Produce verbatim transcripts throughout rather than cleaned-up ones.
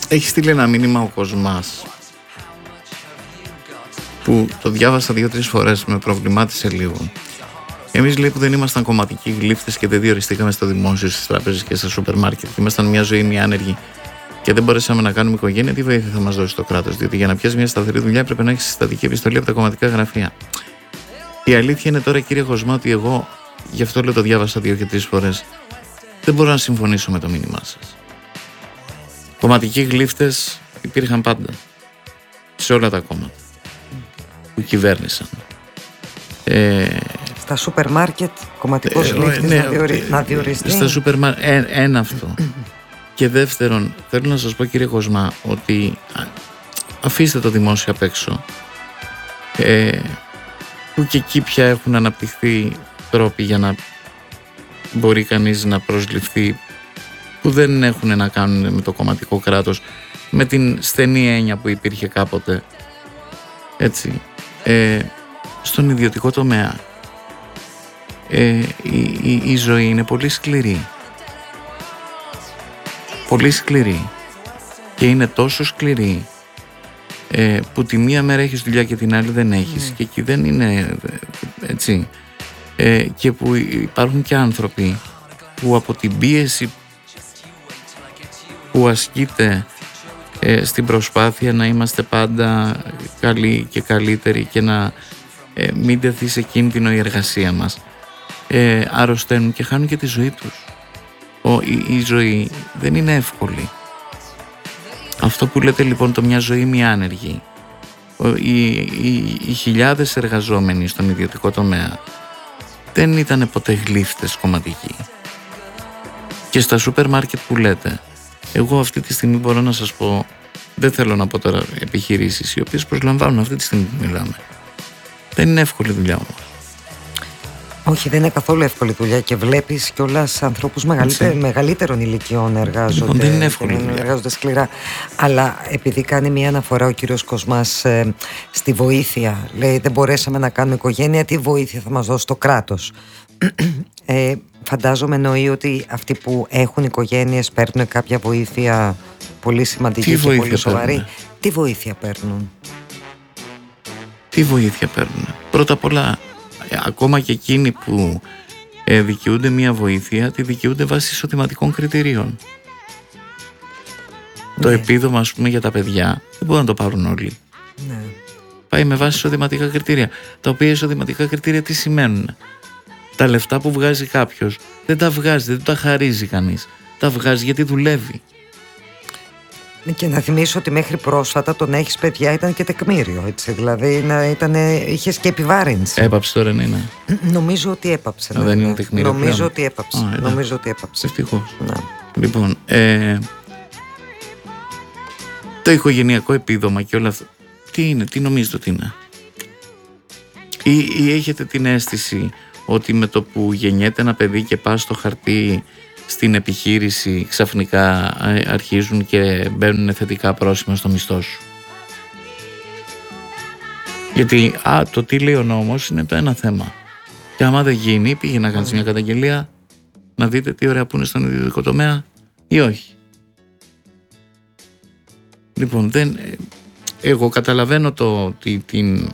έχει στείλει ένα μήνυμα ο Κοσμάς που το διάβασα δύο-τρεις φορές, με προβλημάτισε λίγο. Εμείς, λέει, που δεν ήμασταν κομματικοί γλύφτες και δεν διοριστήκαμε στο δημόσιο, στις τράπεζες και στα σούπερ μάρκετ, και ήμασταν μια ζωή μια άνεργη και δεν μπορέσαμε να κάνουμε οικογένεια, τι βοήθεια θα μας δώσει το κράτος? Διότι για να πιάσει μια σταθερή δουλειά πρέπει να έχει συστατική επιστολή από τα κομματικά γραφεία. Η αλήθεια είναι τώρα, κύριε Κοσμά, ότι εγώ, γι' αυτό λέω το διάβασα δύο και τρεις φορές, δεν μπορώ να συμφωνήσω με το μήνυμά σας. Κομματικοί γλύφτες υπήρχαν πάντα, σε όλα τα κόμματα που κυβέρνησαν. Ε, στα σούπερ μάρκετ, κομματικός ε, γλύφτης, ναι, να, διορι... ε, να διοριστεί. Στα σούπερ μάρκετ, ε, ένα αυτό. Και δεύτερον, θέλω να σας πω, κύριε Κοσμά, ότι αφήστε το δημόσιο απ' έξω, ε, που και εκεί πια έχουν αναπτυχθεί τρόποι για να μπορεί κανείς να προσληφθεί, που δεν έχουν να κάνουν με το κομματικό κράτος, με την στενή έννοια που υπήρχε κάποτε. Έτσι, ε, στον ιδιωτικό τομέα ε, η, η, η ζωή είναι πολύ σκληρή. Πολύ σκληρή. Και είναι τόσο σκληρή ε, που τη μία μέρα έχεις δουλειά και την άλλη δεν έχεις. Mm. Και εκεί δεν είναι έτσι. Ε, και που υπάρχουν και άνθρωποι που από την πίεση που ασκείται ε, στην προσπάθεια να είμαστε πάντα καλοί και καλύτεροι και να ε, μην τεθεί σε κίνδυνο η εργασία μας, ε, αρρωσταίνουν και χάνουν και τη ζωή τους. Ο, η, η ζωή δεν είναι εύκολη. Αυτό που λέτε λοιπόν, το μια ζωή μια άνεργη, ο, οι, οι, οι χιλιάδες εργαζόμενοι στον ιδιωτικό τομέα δεν ήταν ποτέ γλύφτες κομματικοί. Και στα σούπερ μάρκετ που λέτε, εγώ αυτή τη στιγμή μπορώ να σας πω, δεν θέλω να πω τώρα επιχειρήσεις οι οποίες προσλαμβάνουν αυτή τη στιγμή που μιλάμε. Δεν είναι εύκολη δουλειά όμως. Όχι, δεν είναι καθόλου εύκολη δουλειά και βλέπεις κιόλας ανθρώπους μεγαλύτερ, μεγαλύτερων ηλικιών εργάζονται. Λοιπόν, δεν είναι εύκολη δουλειά. Εργάζονται σκληρά. Αλλά επειδή κάνει μια αναφορά ο κύριος Κοσμάς ε, στη βοήθεια, λέει δεν μπορέσαμε να κάνουμε οικογένεια, τι βοήθεια θα μας δώσει το κράτος? ε, φαντάζομαι εννοεί ότι αυτοί που έχουν οικογένειες παίρνουν κάποια βοήθεια πολύ σημαντική τι και πολύ σοβαρή. Παίρνουνε? Τι βοήθεια παίρνουν? Τι βοήθεια παίρνουν? Πρώτα απ' όλα, ακόμα και εκείνοι που ε, δικαιούνται μια βοήθεια, τη δικαιούνται βάσει εισοδηματικών κριτηρίων. Ναι. Το επίδομα, ας πούμε, για τα παιδιά δεν μπορούν να το πάρουν όλοι. Ναι. Πάει με βάση εισοδηματικά κριτήρια. Τα οποία εισοδηματικά κριτήρια τι σημαίνουν? Τα λεφτά που βγάζει κάποιος δεν τα βγάζει, δεν τα χαρίζει κανείς. Τα βγάζει γιατί δουλεύει. Και να θυμίσω ότι μέχρι πρόσφατα το να έχεις παιδιά ήταν και τεκμήριο, έτσι. Δηλαδή να ήταν, είχες και επιβάρυνση. Έπαψε τώρα, ναι, ναι. Νομίζω ότι έπαψε. Α, ναι, δεν ναι. είναι τεκμήριο. Νομίζω πλέον. ότι έπαψε. Α, Νομίζω ότι έπαψε. Ευτυχώς. Ναι. Λοιπόν, ε, το οικογενειακό επίδομα και όλα αυτά, τι είναι, τι νομίζετε ότι είναι? Ή, ή έχετε την αίσθηση ότι με το που γεννιέται ένα παιδί και πας στο χαρτί στην επιχείρηση, ξαφνικά αρχίζουν και μπαίνουν θετικά πρόσημα στο μισθό σου? Γιατί α, το τι λέει ο νόμος είναι το ένα θέμα. Και άμα δεν γίνει, πήγε να κάνεις μια καταγγελία, να δείτε τι ωραία που είναι στον ιδιωτικό τομέα ή όχι. Λοιπόν, δεν, εγώ καταλαβαίνω το, τη, την,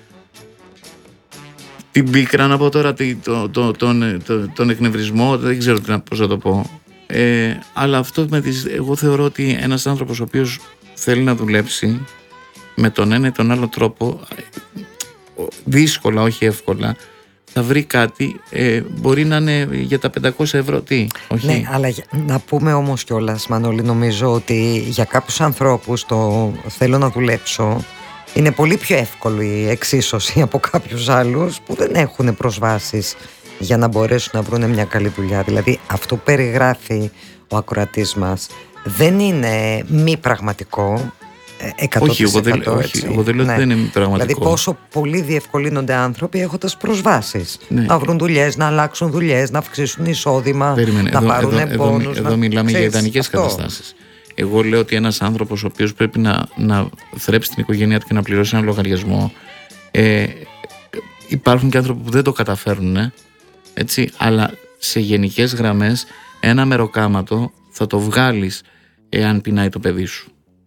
την πίκρα, να πω τώρα, το, το, τον, το, τον εκνευρισμό, δεν ξέρω τι να, πώς να το πω. Ε, αλλά αυτό με τις, εγώ θεωρώ ότι ένας άνθρωπος ο οποίος θέλει να δουλέψει με τον ένα ή τον άλλο τρόπο, δύσκολα, όχι εύκολα, θα βρει κάτι, ε, μπορεί να είναι για τα πεντακόσια ευρώ, τι, όχι. Ναι, αλλά να πούμε όμως κιόλας, Μανώλη, νομίζω ότι για κάποιους ανθρώπους το θέλω να δουλέψω είναι πολύ πιο εύκολη η εξίσωση από κάποιους άλλους που δεν έχουν προσβάσεις για να μπορέσουν να βρουν μια καλή δουλειά. Δηλαδή αυτό που περιγράφει ο ακροατής μας δεν είναι μη πραγματικό. εκατό τοις εκατό, όχι, εγώ δεν, όχι, εγώ δεν λέω ναι. ότι δεν είναι πραγματικό. Δηλαδή πόσο πολύ διευκολύνονται άνθρωποι έχοντας προσβάσεις, ναι. να βρουν δουλειές, να αλλάξουν δουλειές, να αυξήσουν εισόδημα, Περίμενε. να εδώ, πάρουν εδώ, πόνους. εδώ, εδώ να... μιλάμε Ξέρεις, για ιδανικές αυτό. καταστάσεις. Εγώ λέω ότι ένας άνθρωπος ο οποίος πρέπει να, να θρέψει την οικογένειά του και να πληρώσει ένα λογαριασμό, ε, υπάρχουν και άνθρωποι που δεν το καταφέρουν, ε, έτσι, αλλά σε γενικές γραμμές ένα μεροκάματο θα το βγάλεις εάν πεινάει το παιδί σου.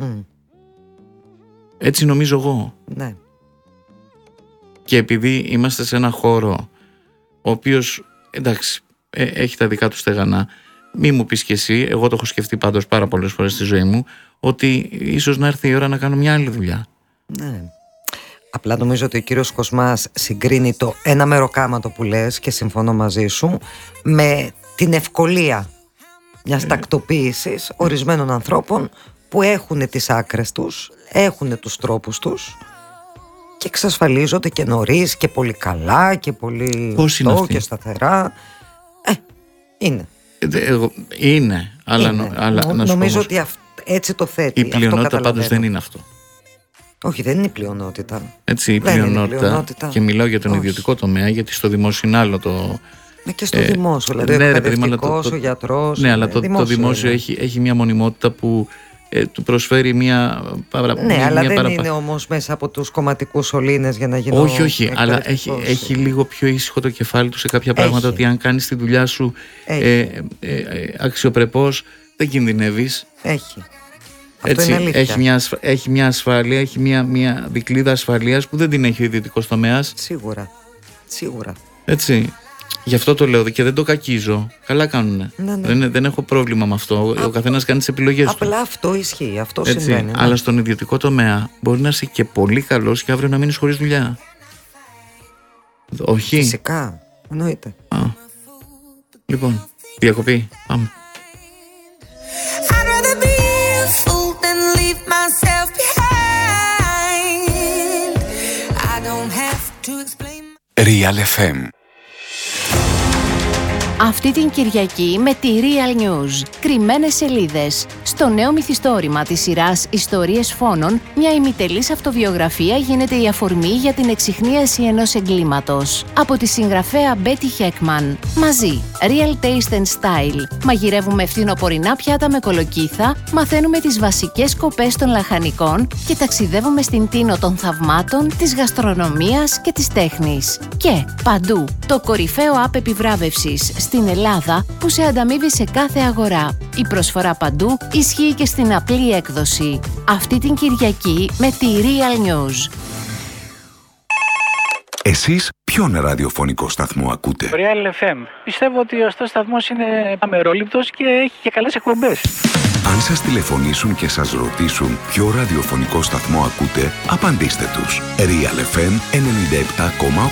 Mm. Έτσι νομίζω εγώ. Ναι. Και επειδή είμαστε σε ένα χώρο ο οποίος, εντάξει, ε, έχει τα δικά του στεγανά, μη μου πεις και εσύ, εγώ το έχω σκεφτεί πάντως πάρα πολλές φορές στη ζωή μου, ότι ίσως να έρθει η ώρα να κάνω μια άλλη δουλειά. Ναι. Απλά νομίζω ότι ο κύριος Κοσμάς συγκρίνει το ένα μεροκάματο που λες, και συμφωνώ μαζί σου, με την ευκολία μιας ε... τακτοποίησης ορισμένων ανθρώπων που έχουν τις άκρες τους, έχουν τους τρόπους τους και εξασφαλίζονται και νωρίς και πολύ καλά και πολύ σωστό και σταθερά. Ε, είναι. Εγώ, είναι, αλλά, είναι. αλλά Νο, να νομίζω όμως, ότι αυ, έτσι το θέτει. Η πλειονότητα πάντως δεν είναι αυτό. Όχι, δεν είναι η πλειονότητα. Έτσι, η πλειονότητα, πλειονότητα, και μιλάω για τον Όχι. ιδιωτικό τομέα, γιατί στο δημόσιο είναι άλλο το... Ναι, και στο ε, δημόσιο, δηλαδή ναι, ο εκπαιδευτικός, ο γιατρός. Ναι, αλλά το δημόσιο, το δημόσιο έχει, έχει μια μονιμότητα που ε, του προσφέρει μια... Παρα, ναι, μια, αλλά μια δεν παραπα... είναι όμως μέσα από τους κομματικούς σωλήνες για να γίνει. Όχι, όχι, αλλά έχει, έχει λίγο πιο ήσυχο το κεφάλι του σε κάποια έχει. πράγματα, ότι αν κάνεις τη δουλειά σου ε, ε, ε, ε, αξιοπρεπώς, δεν κινδυνεύεις. Έχει. Έτσι, έχει, μια, έχει μια ασφάλεια, έχει μια, μια δικλείδα ασφαλείας που δεν την έχει ο ιδιωτικός τομέας. Σίγουρα, σίγουρα. Έτσι, γι' αυτό το λέω και δεν το κακίζω. Καλά κάνουνε. Ναι, ναι. Δεν, δεν έχω πρόβλημα με αυτό. Α, ο καθένας κάνει τις επιλογές απλά του. Απλά αυτό ισχύει, αυτό Έτσι, συμβαίνει. Ναι. Αλλά στον ιδιωτικό τομέα μπορεί να είσαι και πολύ καλός και αύριο να μείνεις χωρίς δουλειά. Όχι. Φυσικά, εννοείται. Α. Λοιπόν, διακοπή, πάμε. Real εφ εμ. Αυτή την Κυριακή με τη Real News. Κρυμμένες σελίδες. Στο νέο μυθιστόρημα της σειράς Ιστορίες Φόνων, μια ημιτελής αυτοβιογραφία γίνεται η αφορμή για την εξιχνίαση ενός εγκλήματος. Από τη συγγραφέα Betty Heckman. Μαζί, Real Taste and Style. Μαγειρεύουμε φθινοπορεινά πιάτα με κολοκύθα, μαθαίνουμε τις βασικές σκοπές των λαχανικών και ταξιδεύουμε στην τίνο των θαυμάτων, της γαστρονομίας και της τέχνης. Και παντού, το κορυφαίο app επιβράβευσης στην Ελλάδα που σε ανταμείβει σε κάθε αγορά. Η προσφορά παντού ισχύει και στην απλή έκδοση. Αυτή την Κυριακή με τη Real News. Εσείς ποιον ραδιοφωνικό σταθμό ακούτε? Real εφ εμ. Πιστεύω ότι αυτός ο σταθμός είναι αμερόληπτος και έχει και καλές εκπομπές. Αν σας τηλεφωνήσουν και σας ρωτήσουν ποιο ραδιοφωνικό σταθμό ακούτε, απαντήστε τους. Real εφ εμ ενενήντα επτά κόμμα οκτώ.